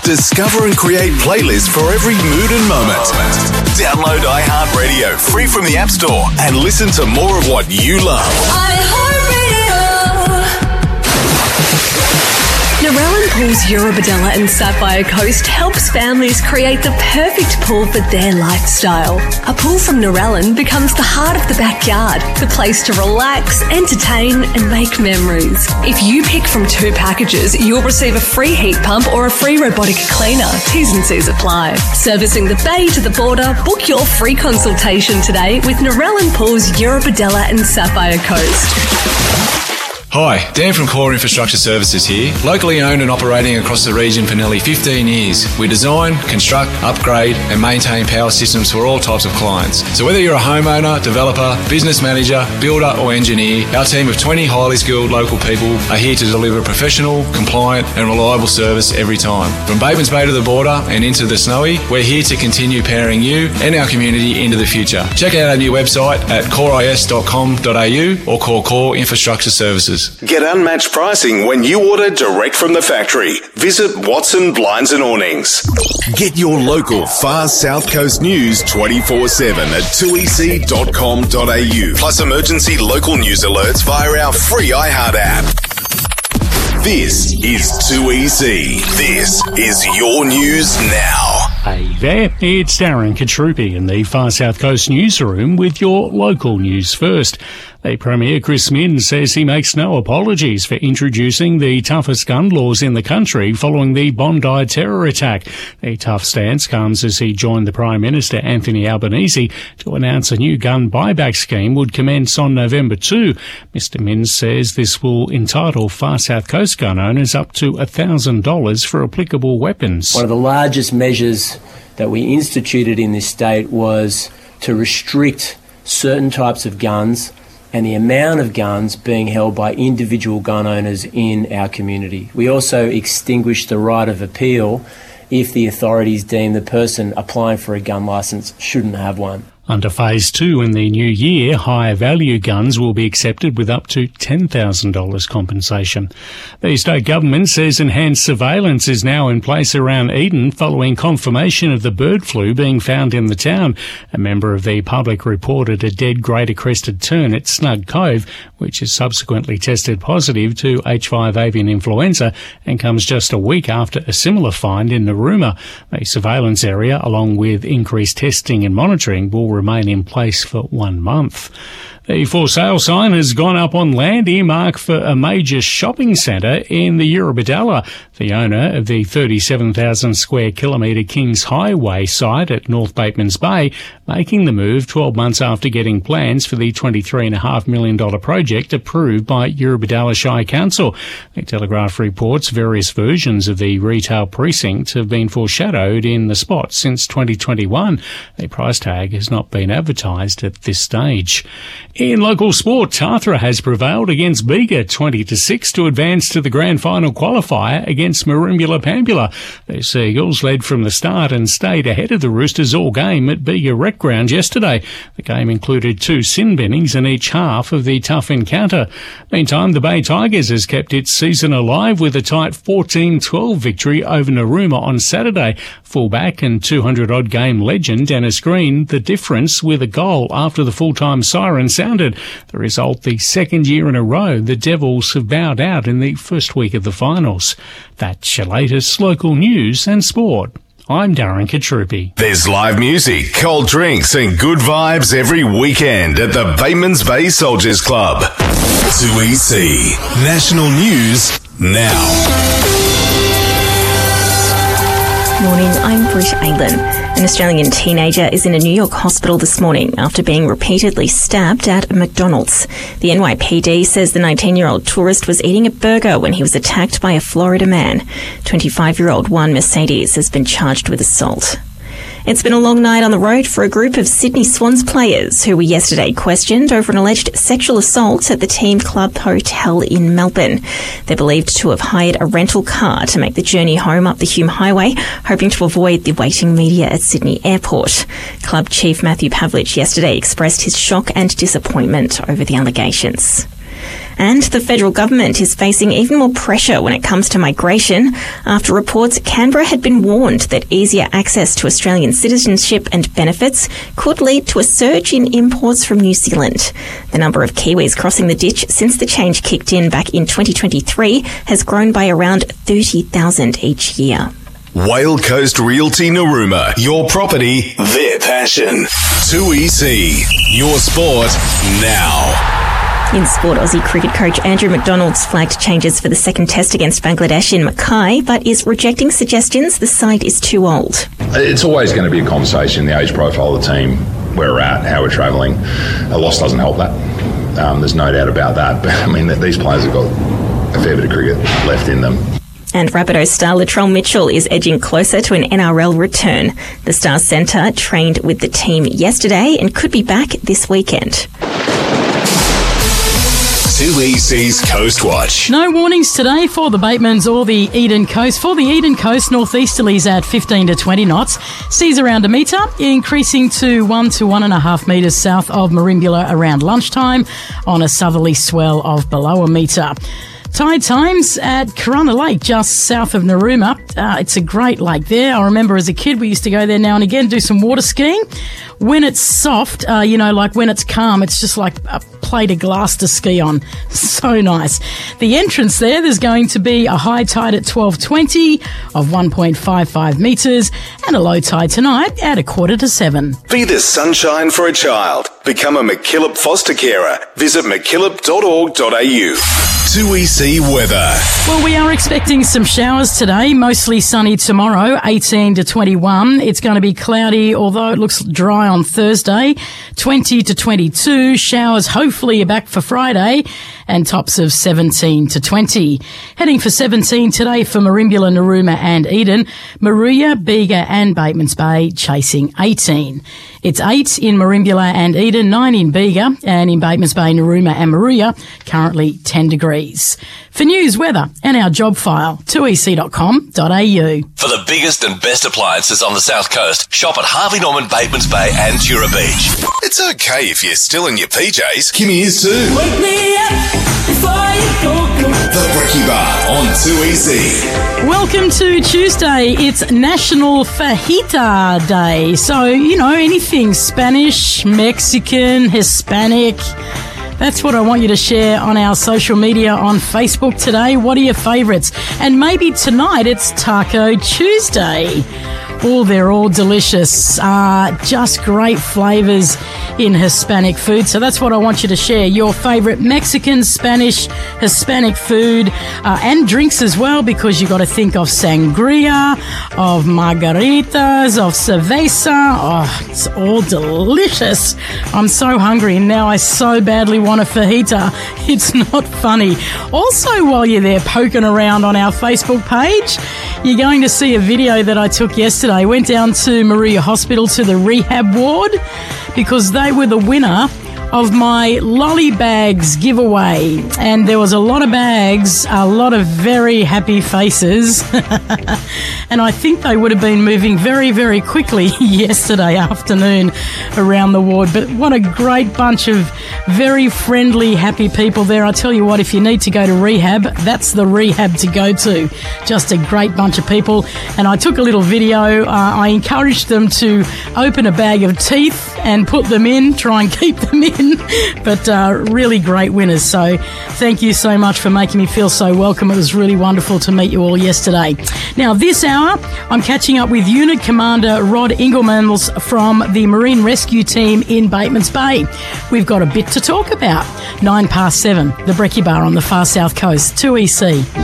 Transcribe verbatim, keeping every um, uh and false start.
Discover and create playlists for every mood and moment. Download iHeartRadio free from the App Store and listen to more of what you love. Narellan Pools Eurobodalla and Sapphire Coast helps families create the perfect pool for their lifestyle. A pool from Narellan becomes the heart of the backyard, the place to relax, entertain and make memories. If you pick from two packages, you'll receive a free heat pump or a free robotic cleaner. T's and C's apply. Servicing the bay to the border, book your free consultation today with Narellan Pools Eurobodalla and Sapphire Coast. Hi, Dan from Core Infrastructure Services here. Locally owned and operating across the region for nearly fifteen years. We design, construct, upgrade and maintain power systems for all types of clients. So whether you're a homeowner, developer, business manager, builder or engineer, our team of twenty highly skilled local people are here to deliver professional, compliant and reliable service every time. From Batemans Bay to the border and into the Snowy, we're here to continue powering you and our community into the future. Check out our new website at core is dot com dot a u or call Core Infrastructure Services. Get unmatched pricing when you order direct from the factory. Visit Watson Blinds and Awnings. Get your local Far South Coast news twenty-four seven at two e c dot com dot a u. Plus emergency local news alerts via our free iHeart app. This is two E C. This is your news now. Hey there, it's Darren Katrupi in the Far South Coast newsroom with your local news first. The Premier, Chris Minns, says he makes no apologies for introducing the toughest gun laws in the country following the Bondi terror attack. The tough stance comes as he joined the Prime Minister, Anthony Albanese, to announce a new gun buyback scheme would commence on November second. Mister Minns says this will entitle Far South Coast gun owners up to one thousand dollars for applicable weapons. One of the largest measures that we instituted in this state was to restrict certain types of guns and the amount of guns being held by individual gun owners in our community. We also extinguished the right of appeal if the authorities deem the person applying for a gun licence shouldn't have one. Under Phase two in the new year, higher value guns will be accepted with up to ten thousand dollars compensation. The state government says enhanced surveillance is now in place around Eden following confirmation of the bird flu being found in the town. A member of the public reported a dead greater crested tern at Snug Cove, which has subsequently tested positive to H five avian influenza and comes just a week after a similar find in Narooma. The surveillance area, along with increased testing and monitoring, will remain in place for one month. The for sale sign has gone up on land earmarked for a major shopping centre in the Eurobodalla. The owner of the thirty-seven thousand square kilometre Kings Highway site at North Batemans Bay making the move twelve months after getting plans for the twenty-three point five million dollars project approved by Eurobodalla Shire Council. The Telegraph reports various versions of the retail precinct have been foreshadowed in the spot since twenty twenty-one. A price tag has not been advertised at this stage. In local sport, Tathra has prevailed against Bega twenty to six to advance to the grand final qualifier against Merimbula Pambula. The Seagulls led from the start and stayed ahead of the Roosters all game at Bega Rec Ground yesterday. The game included two sin binnings in each half of the tough encounter. Meantime, the Bay Tigers has kept its season alive with a tight fourteen twelve victory over Narooma on Saturday. Fullback and two hundred odd game legend Dennis Green, the difference with a goal after the full-time siren sounded. The result, the second year in a row the Devils have bowed out in the first week of the finals. That's your latest local news and sport. I'm Darren Katrupi. There's live music, cold drinks and good vibes every weekend at the Batemans Bay Soldiers Club. two E C National News now. Morning, I'm Britt Aylan. An Australian teenager is in a New York hospital this morning after being repeatedly stabbed at a McDonald's. The N Y P D says the nineteen-year-old tourist was eating a burger when he was attacked by a Florida man. twenty-five-year-old Juan Mercedes has been charged with assault. It's been a long night on the road for a group of Sydney Swans players who were yesterday questioned over an alleged sexual assault at the Team Club Hotel in Melbourne. They're believed to have hired a rental car to make the journey home up the Hume Highway, hoping to avoid the waiting media at Sydney Airport. Club Chief Matthew Pavlich yesterday expressed his shock and disappointment over the allegations. And the federal government is facing even more pressure when it comes to migration after reports Canberra had been warned that easier access to Australian citizenship and benefits could lead to a surge in imports from New Zealand. The number of Kiwis crossing the ditch since the change kicked in back in twenty twenty-three has grown by around thirty thousand each year. Whale Coast Realty Narooma. Your property, their passion. two E C. Your sport now. In sport, Aussie cricket coach Andrew McDonald's flagged changes for the second test against Bangladesh in Mackay, but is rejecting suggestions the side is too old. It's always going to be a conversation, the age profile of the team, where we're at, how we're travelling. A loss doesn't help that. Um, there's no doubt about that. But, I mean, these players have got a fair bit of cricket left in them. And Rabbitohs star Latrell Mitchell is edging closer to an N R L return. The Stars centre trained with the team yesterday and could be back this weekend. two E C's Coast Watch. No warnings today for the Batemans or the Eden Coast. For the Eden Coast, northeasterlies at fifteen to twenty knots. Seas around a metre, increasing to one to one and a half metres south of Merimbula around lunchtime on a southerly swell of below a metre. Tide times at Corunna Lake, just south of Narooma. Uh, it's a great lake there. I remember as a kid we used to go there now and again, do some water skiing. When it's soft, uh, you know, like when it's calm, it's just like a plate of glass to ski on. So nice. The entrance there, there's going to be a high tide at twelve twenty of one point five five metres and a low tide tonight at a quarter to seven. Be the sunshine for a child. Become a MacKillop foster carer. Visit mackillop dot org dot a u. two E C weather. Well, we are expecting some showers today, mostly sunny tomorrow, eighteen to twenty-one. It's going to be cloudy, although it looks dry on Thursday, twenty to twenty-two. Showers hopefully are back for Friday, and tops of seventeen to twenty. Heading for seventeen today for Merimbula, Narooma and Eden. Moruya, Bega and Batemans Bay chasing eighteen. It's eight in Merimbula and Eden, nine in Bega, and in Batemans Bay, Narooma and Moruya, currently ten degrees. For news, weather and our job file, two e c dot com dot a u. For the biggest and best appliances on the South Coast, shop at Harvey Norman, Batemans Bay and Tura Beach. It's okay if you're still in your P Js. Kimmy is too. Wake me up before you go, go. The Brekkie Bar on two E C. Welcome to Tuesday. It's National Fajita Day. So, you know, anything Spanish, Mexican, Hispanic. That's what I want you to share on our social media on Facebook today. What are your favourites? And maybe tonight it's Taco Tuesday. Oh, they're all delicious. Uh, just great flavours in Hispanic food. So that's what I want you to share. Your favourite Mexican, Spanish, Hispanic food uh, and drinks as well, because you've got to think of sangria, of margaritas, of cerveza. Oh, it's all delicious. I'm so hungry and now I so badly want a fajita. It's not funny. Also, while you're there poking around on our Facebook page, you're going to see a video that I took yesterday. I went down to Moruya Hospital to the rehab ward because they were the winner of my lolly bags giveaway, and there was a lot of bags, a lot of very happy faces, and I think they would have been moving very, very quickly yesterday afternoon around the ward. But what a great bunch of very friendly, happy people there. I tell you what, if you need to go to rehab, that's the rehab to go to. Just a great bunch of people, and I took a little video. Uh, I encouraged them to open a bag of teeth and put them in, try and keep them in. But uh, really great winners. So thank you so much for making me feel so welcome. It was really wonderful to meet you all yesterday. Now, this hour, I'm catching up with Unit Commander Rod Inglemans from the Marine Rescue Team in Batemans Bay. We've got a bit to talk about. Nine past seven, the Brekkie Bar on the far south coast. two E C.